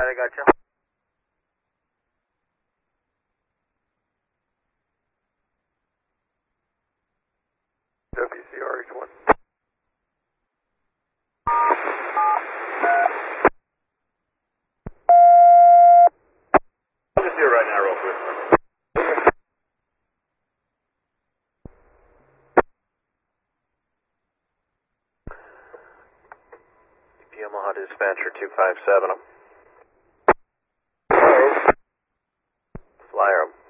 I gotcha. WCRH1. I'll just do it right now real quick. Yamaha Dispatcher 257. Flyer 'em.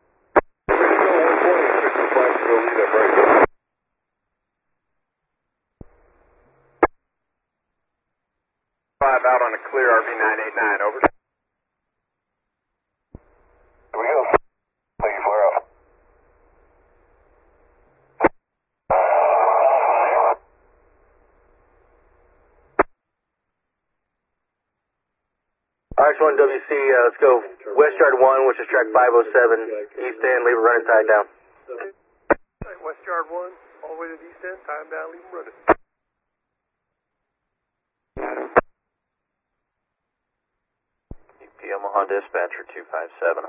Five out on a clear RV989, over. Here we go. Thank you, flare off. RH1WC, let's go West Yard 1, which is track 507, east end, leave it running, tie it down. West Yard 1, all the way to the east end, tie him down, leave him running. Yamaha Dispatcher 257.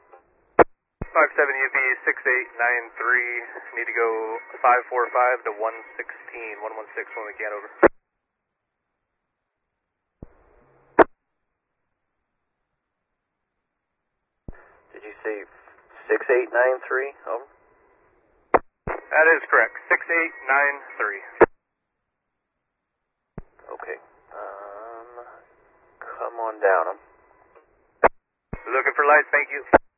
57 UV 6893, need to go 545 to 116, 116 when we can, over. Did you say 6893? Over. That is correct, 6893. Okay. Come on down. Looking for lights, thank you.